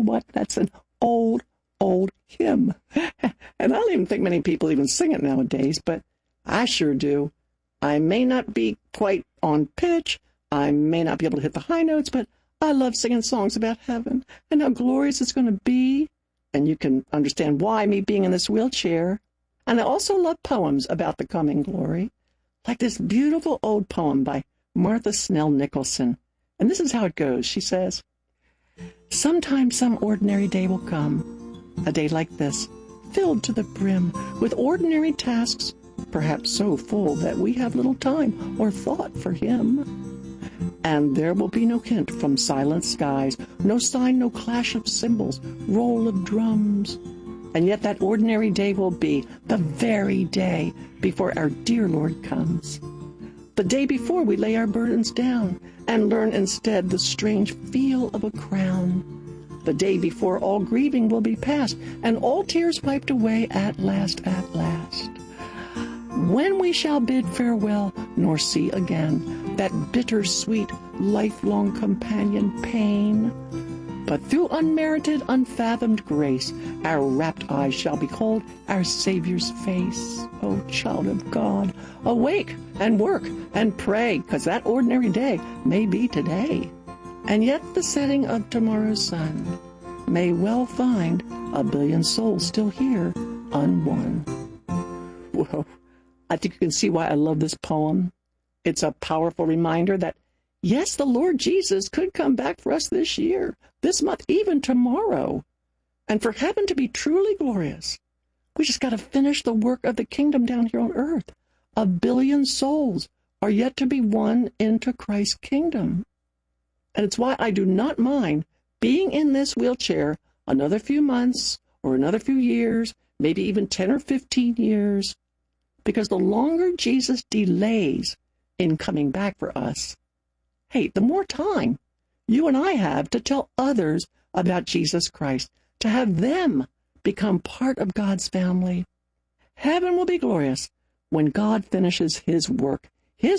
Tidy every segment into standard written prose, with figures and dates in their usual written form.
what? That's an old hymn. And I don't even think many people even sing it nowadays, but I sure do. I may not be quite on pitch. I may not be able to hit the high notes, but I love singing songs about heaven and how glorious it's going to be. And you can understand why, me being in this wheelchair. And I also love poems about the coming glory, like this beautiful old poem by Martha Snell Nicholson. And this is how it goes. She says, "Sometime some ordinary day will come, a day like this, filled to the brim with ordinary tasks, perhaps so full that we have little time or thought for him. And there will be no hint from silent skies, no sign, no clash of cymbals, roll of drums. And yet that ordinary day will be the very day before our dear Lord comes. The day before we lay our burdens down and learn instead the strange feel of a crown. The day before all grieving will be past and all tears wiped away at last, at last. When we shall bid farewell nor see again that bittersweet, lifelong companion pain. But through unmerited, unfathomed grace, our rapt eyes shall behold our Savior's face. Oh, child of God, awake and work and pray, 'cause that ordinary day may be today. And yet the setting of tomorrow's sun may well find a billion souls still here, unwon." Whoa, I think you can see why I love this poem. It's a powerful reminder that, yes, the Lord Jesus could come back for us this year, this month, even tomorrow. And for heaven to be truly glorious, we just got to finish the work of the kingdom down here on earth. A billion souls are yet to be won into Christ's kingdom. And it's why I do not mind being in this wheelchair another few months or another few years, maybe even 10 or 15 years, because the longer Jesus delays in coming back for us, hey, the more time you and I have to tell others about Jesus Christ, to have them become part of God's family. Heaven will be glorious when God finishes his work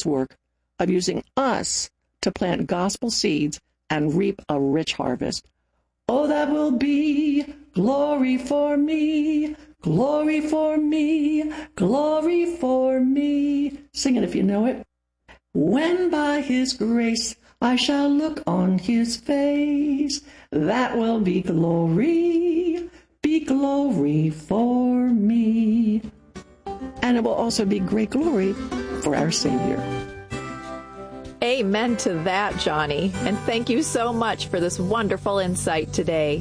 of using us to plant gospel seeds and reap a rich harvest. Oh, that will be glory for me, glory for me, glory for me. Sing it if you know it. When by his grace I shall look on his face, that will be glory for me. And it will also be great glory for our Savior. Amen to that, Johnny. And thank you so much for this wonderful insight today.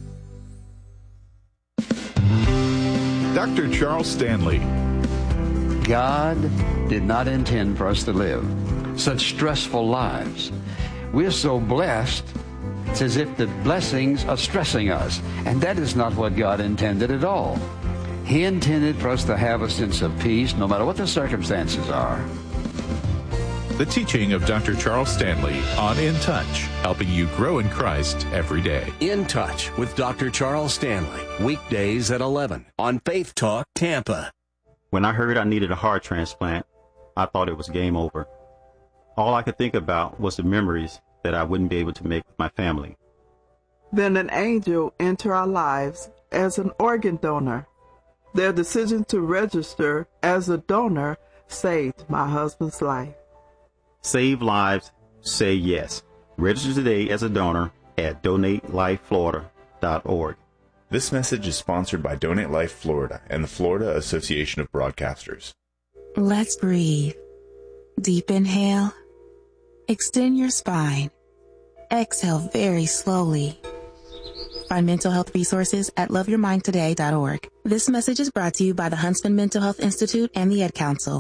Dr. Charles Stanley. God did not intend for us to live such stressful lives. We're so blessed, it's as if the blessings are stressing us. And that is not what God intended at all. He intended for us to have a sense of peace no matter what the circumstances are. The teaching of Dr. Charles Stanley on In Touch, helping you grow in Christ every day. In Touch with Dr. Charles Stanley, weekdays at 11 on Faith Talk Tampa. When I heard I needed a heart transplant, I thought it was game over. All I could think about was the memories that I wouldn't be able to make with my family. Then an angel entered our lives as an organ donor. Their decision to register as a donor saved my husband's life. Save lives, say yes. Register today as a donor at DonateLifeFlorida.org. This message is sponsored by Donate Life Florida and the Florida Association of Broadcasters. Let's breathe. Deep inhale. Extend your spine. Exhale very slowly. Find mental health resources at loveyourmindtoday.org. This message is brought to you by the Huntsman Mental Health Institute and the Ed Council.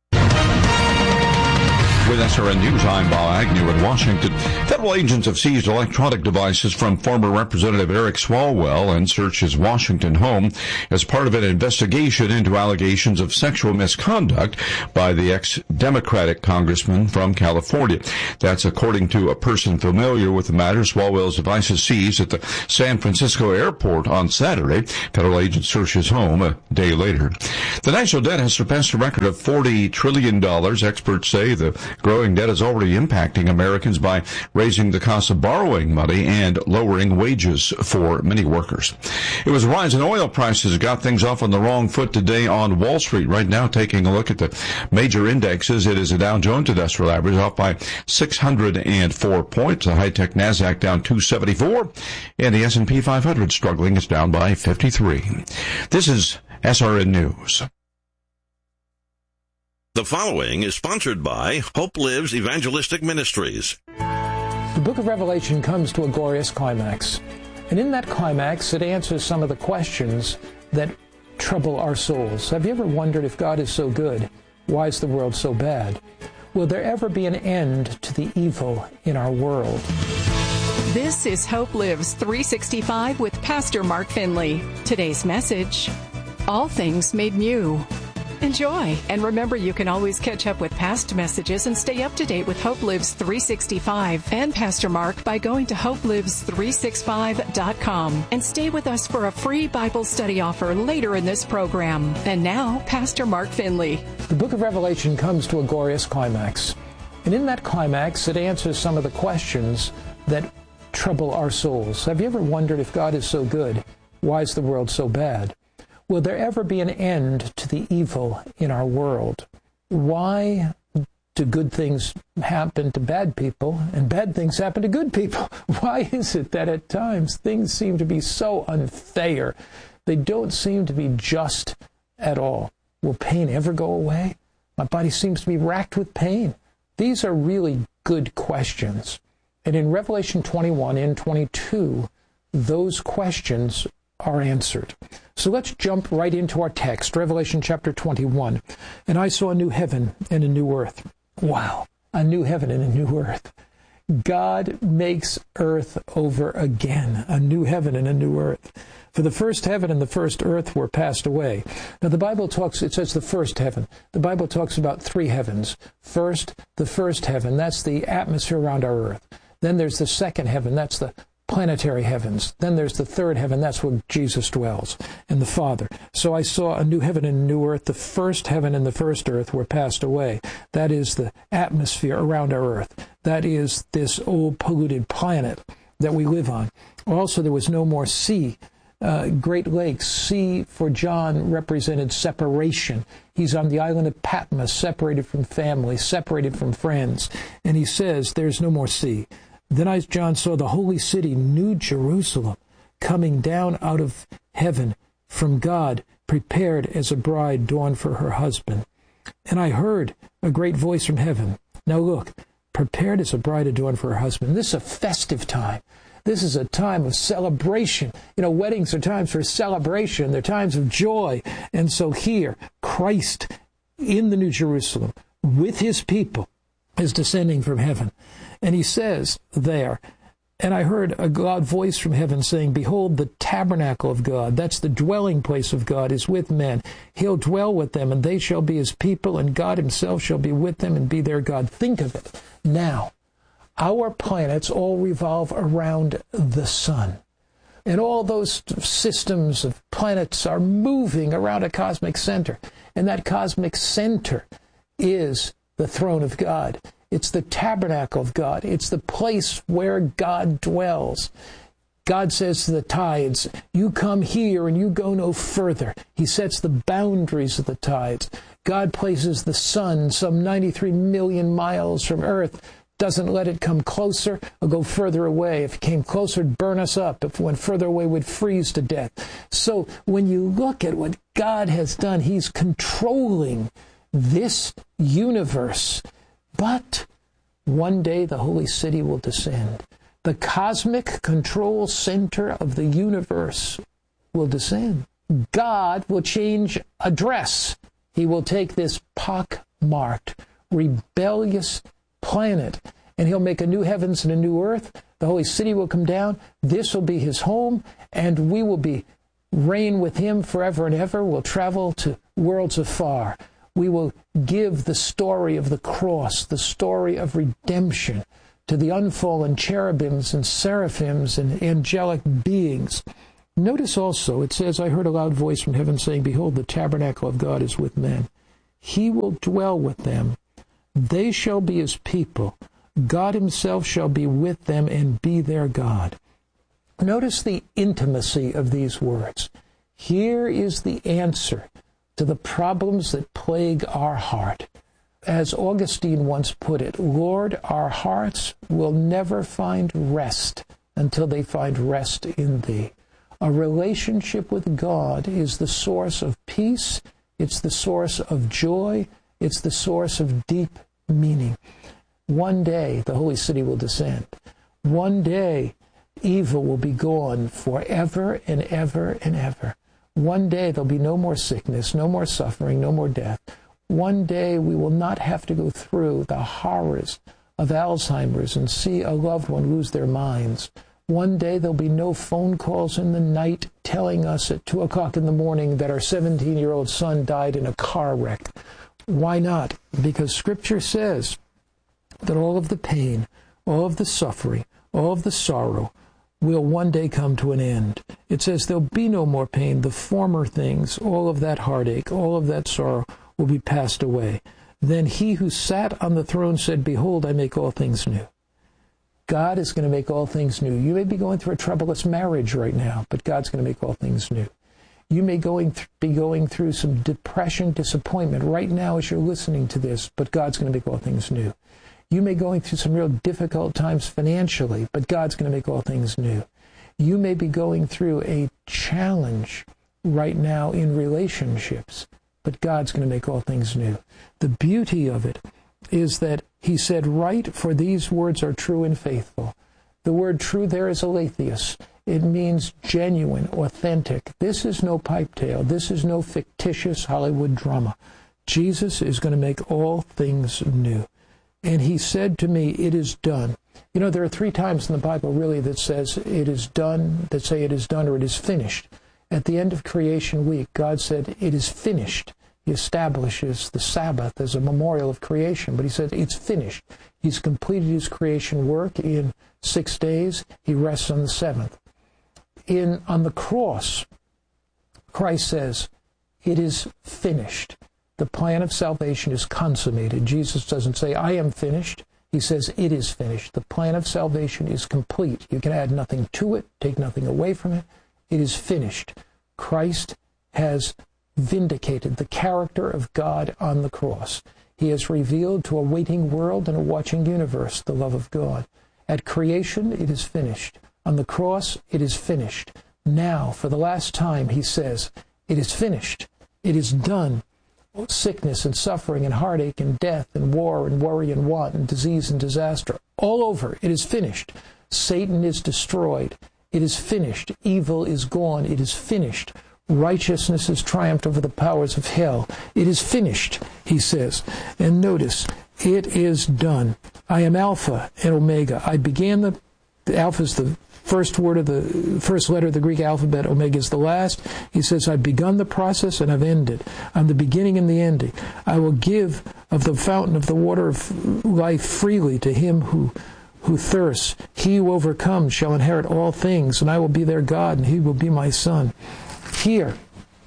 With SRN News, I'm Bob Agnew in Washington. Federal agents have seized electronic devices from former Representative Eric Swalwell and searched his Washington home as part of an investigation into allegations of sexual misconduct by the ex-Democratic congressman from California. That's according to a person familiar with the matter. Swalwell's devices seized at the San Francisco airport on Saturday. Federal agents searched his home a day later. The national debt has surpassed a record of $40 trillion. Experts say the Growing debt is already impacting Americans by raising the cost of borrowing money and lowering wages for many workers. It was a rise in oil prices that got things off on the wrong foot today on Wall Street. Right now, taking a look at the major indexes, it is a Dow Jones Industrial Average off by 604 points. The high-tech NASDAQ down 274, and the S&P 500 struggling. It's down by 53. This is SRN News. The following is sponsored by Hope Lives Evangelistic Ministries. The book of Revelation comes to a glorious climax. And in that climax, it answers some of the questions that trouble our souls. Have you ever wondered, if God is so good, why is the world so bad? Will there ever be an end to the evil in our world? This is Hope Lives 365 with Pastor Mark Finley. Today's message, all things made new. Enjoy, and remember you can always catch up with past messages and stay up to date with Hope Lives 365 and Pastor Mark by going to hopelives365.com and stay with us for a free Bible study offer later in this program. And now, Pastor Mark Finley. The book of Revelation comes to a glorious climax. And in that climax, it answers some of the questions that trouble our souls. Have you ever wondered, if God is so good, why is the world so bad? Will there ever be an end to the evil in our world? Why do good things happen to bad people and bad things happen to good people? Why is it that at times things seem to be so unfair? They don't seem to be just at all. Will pain ever go away? My body seems to be racked with pain. These are really good questions. And in Revelation 21 and 22, those questions are answered. So let's jump right into our text, Revelation chapter 21. And I saw a new heaven and a new earth. Wow, a new heaven and a new earth. God makes earth over again, a new heaven and a new earth. For the first heaven and the first earth were passed away. Now the Bible talks, it says the first heaven. The Bible talks about three heavens. First, the first heaven, that's the atmosphere around our earth. Then there's the second heaven, that's the planetary heavens. Then there's the third heaven. That's where Jesus dwells, and the Father. So I saw a new heaven and a new earth. The first heaven and the first earth were passed away. That is the atmosphere around our earth. That is this old polluted planet that we live on. Also, there was no more sea. Great Lakes. Sea for John represented separation. He's on the island of Patmos, separated from family, separated from friends. And he says, there's no more sea. Then I, John, saw the holy city, New Jerusalem, coming down out of heaven from God, prepared as a bride adorned for her husband. And I heard a great voice from heaven. Now look, prepared as a bride adorned for her husband. This is a festive time. This is a time of celebration. You know, weddings are times for celebration. They're times of joy. And so here, Christ in the New Jerusalem with his people is descending from heaven. And he says there, and I heard a loud voice from heaven saying, behold, the tabernacle of God, that's the dwelling place of God, is with men. He'll dwell with them, and they shall be his people, and God himself shall be with them and be their God. Think of it. Now, our planets all revolve around the sun. And all those systems of planets are moving around a cosmic center. And that cosmic center is the throne of God. It's the tabernacle of God. It's the place where God dwells. God says to the tides, you come here and you go no further. He sets the boundaries of the tides. God places the sun some 93 million miles from Earth, doesn't let it come closer or go further away. If it came closer, it'd burn us up. If it went further away, we'd freeze to death. So when you look at what God has done, he's controlling this universe. But one day the holy city will descend. The cosmic control center of the universe will descend. God will change address. He will take this pock-marked, rebellious planet, and he'll make a new heavens and a new earth. The holy city will come down. This will be his home, and we will reign with him forever and ever. We'll travel to worlds afar. We will give the story of the cross, the story of redemption, to the unfallen cherubims and seraphims and angelic beings. Notice also, it says, I heard a loud voice from heaven saying, behold, the tabernacle of God is with men. He will dwell with them. They shall be his people. God himself shall be with them and be their God. Notice the intimacy of these words. Here is the answer to the problems that plague our heart. As Augustine once put it, Lord, our hearts will never find rest until they find rest in thee. A relationship with God is the source of peace. It's the source of joy. It's the source of deep meaning. One day, the holy city will descend. One day, evil will be gone forever and ever and ever. One day, there'll be no more sickness, no more suffering, no more death. One day, we will not have to go through the horrors of Alzheimer's and see a loved one lose their minds. One day, there'll be no phone calls in the night telling us at 2 o'clock in the morning that our 17-year-old son died in a car wreck. Why not? Because Scripture says that all of the pain, all of the suffering, all of the sorrow will one day come to an end. It says there'll be no more pain. The former things, all of that heartache, all of that sorrow will be passed away. Then he who sat on the throne said, Behold, I make all things new. God is going to make all things new. You may be going through a troublous marriage right now, but God's going to make all things new. You may be going through some depression, disappointment right now as you're listening to this, but God's going to make all things new. You may be going through some real difficult times financially, but God's going to make all things new. You may be going through a challenge right now in relationships, but God's going to make all things new. The beauty of it is that he said, Write, for these words are true and faithful. The word true there is aletheus. It means genuine, authentic. This is no pipe tale. This is no fictitious Hollywood drama. Jesus is going to make all things new. And he said to me, it is done. You know, there are 3 times in the Bible really that says it is done, that say it is done or it is finished. At the end of creation week, God said it is finished. He establishes the Sabbath as a memorial of creation, but he said it's finished. He's completed his creation work in 6 days. He rests on the 7th. On the cross, Christ says, it is finished. The plan of salvation is consummated. Jesus doesn't say, I am finished. He says, it is finished. The plan of salvation is complete. You can add nothing to it, take nothing away from it. It is finished. Christ has vindicated the character of God on the cross. He has revealed to a waiting world and a watching universe the love of God. At creation, it is finished. On the cross, it is finished. Now, for the last time, he says, it is finished. It is done. Sickness and suffering and heartache and death and war and worry and want and disease and disaster, all over, it is finished. Satan is destroyed. It is finished. Evil is gone. It is finished. Righteousness has triumphed over the powers of hell. It is finished, he says. And notice, it is done. I am Alpha and Omega. I began the Alpha is the first word of the first letter of the Greek alphabet. Omega is the last. He says, I've begun the process and I've ended. I'm the beginning and the ending. I will give of the fountain of the water of life freely to him who thirsts. He who overcomes shall inherit all things, and I will be their God, and he will be my son. Here,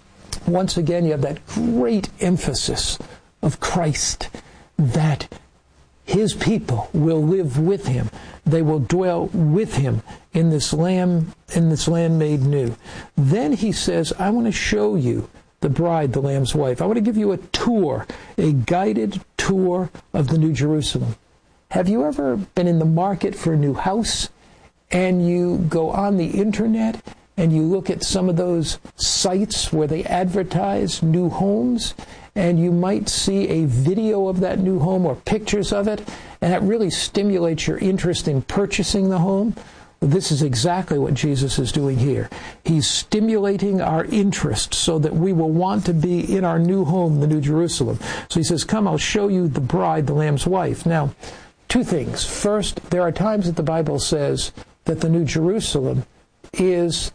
once again, you have that great emphasis of Christ, that his people will live with him. They will dwell with him in this land made new. Then he says, I want to show you the bride, the Lamb's wife. I want to give you a tour, a guided tour of the New Jerusalem. Have you ever been in the market for a new house and you go on the internet and you look at some of those sites where they advertise new homes, and you might see a video of that new home or pictures of it, and that really stimulates your interest in purchasing the home? Well, this is exactly what Jesus is doing here. He's stimulating our interest so that we will want to be in our new home, the New Jerusalem. So he says, come, I'll show you the bride, the Lamb's wife. Now, 2 things. First, there are times that the Bible says that the New Jerusalem is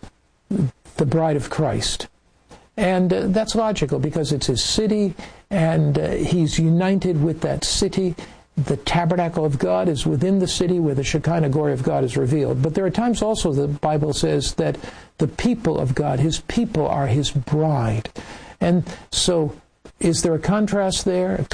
the bride of Christ. And that's logical because it's his city, and he's united with that city. The tabernacle of God is within the city where the Shekinah glory of God is revealed. But there are times also the Bible says that the people of God, his people, are his bride. And so is there a contrast there?